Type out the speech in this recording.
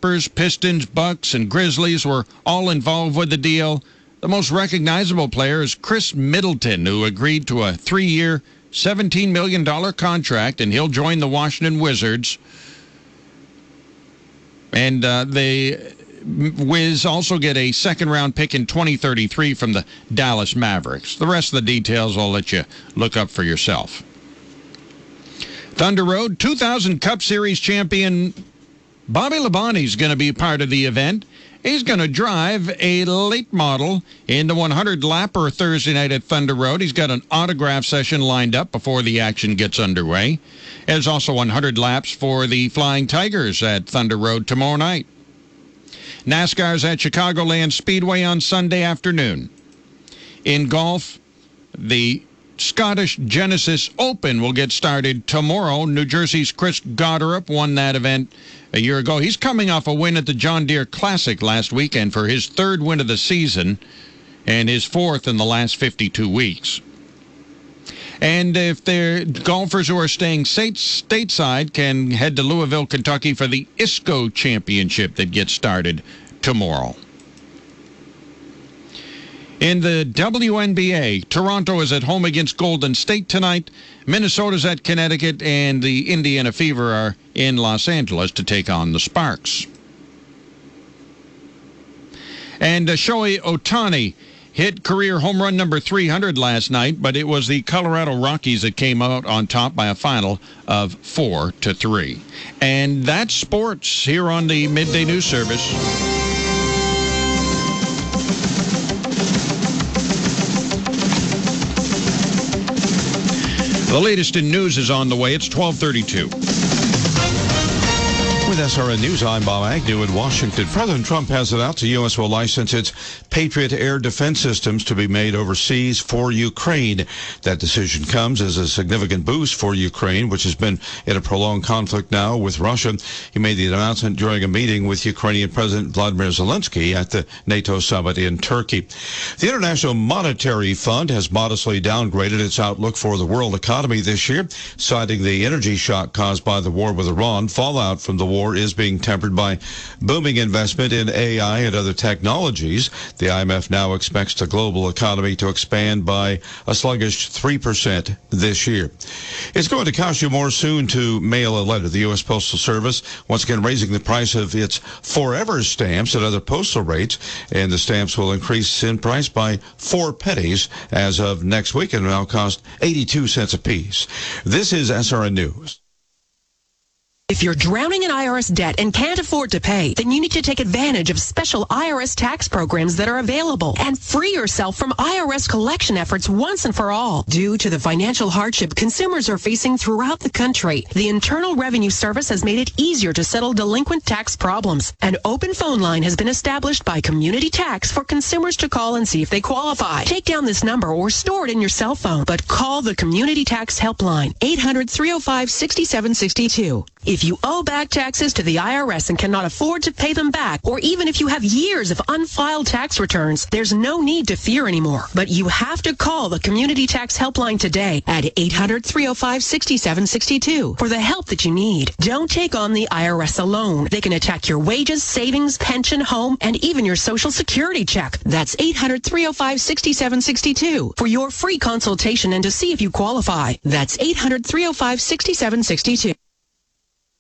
Clippers, Pistons, Bucks, and Grizzlies were all involved with the deal. The most recognizable player is Chris Middleton, who agreed to a 3-year, $17 million contract, and he'll join the Washington Wizards. And the Wiz also get a second-round pick in 2033 from the Dallas Mavericks. The rest of the details I'll let you look up for yourself. Thunder Road 2000 Cup Series champion Bobby Labonte is going to be part of the event. He's going to drive a late model in the 100-lapper Thursday night at Thunder Road. He's got an autograph session lined up before the action gets underway. There's also 100 laps for the Flying Tigers at Thunder Road tomorrow night. NASCAR's at Chicagoland Speedway on Sunday afternoon. In golf, the Scottish Genesis Open will get started tomorrow. New Jersey's Chris Gotterup won that event a year ago. He's coming off a win at the John Deere Classic last weekend for his third win of the season and his fourth in the last 52 weeks. And if they're golfers who are staying stateside can head to Louisville, Kentucky for the ISCO Championship that gets started tomorrow. In the WNBA, Toronto is at home against Golden State tonight. Minnesota's at Connecticut, and the Indiana Fever are in Los Angeles to take on the Sparks. And Shohei Ohtani hit career home run number 300 last night, but it was the Colorado Rockies that came out on top by a final of 4-3. And that's sports here on the Midday News Service. The latest in news is on the way. It's 12:32. With SRN News, I'm Bob Agnew in Washington. President Trump has announced the U.S. will license its Patriot air defense systems to be made overseas for Ukraine. That decision comes as a significant boost for Ukraine, which has been in a prolonged conflict now with Russia. He made the announcement during a meeting with Ukrainian President Vladimir Zelensky at the NATO summit in Turkey. The International Monetary Fund has modestly downgraded its outlook for the world economy this year, citing the energy shock caused by the war with Iran. Fallout from the war is being tempered by booming investment in AI and other technologies. The IMF now expects the global economy to expand by a sluggish 3% this year. It's going to cost you more soon to mail a letter. The U.S. Postal Service, once again, raising the price of its Forever stamps and other postal rates, and the stamps will increase in price by 4 pennies as of next week and now cost 82 cents apiece. This is SRN News. If you're drowning in IRS debt and can't afford to pay, then you need to take advantage of special IRS tax programs that are available and free yourself from IRS collection efforts once and for all. Due to the financial hardship consumers are facing throughout the country, the Internal Revenue Service has made it easier to settle delinquent tax problems. An open phone line has been established by Community Tax for consumers to call and see if they qualify. Take down this number or store it in your cell phone, but call the Community Tax Helpline, 800-305-6762. If you owe back taxes to the IRS and cannot afford to pay them back, or even if you have years of unfiled tax returns, there's no need to fear anymore. But you have to call the Community Tax Helpline today at 800-305-6762 for the help that you need. Don't take on the IRS alone. They can attack your wages, savings, pension, home, and even your Social Security check. That's 800-305-6762 for your free consultation and to see if you qualify. That's 800-305-6762.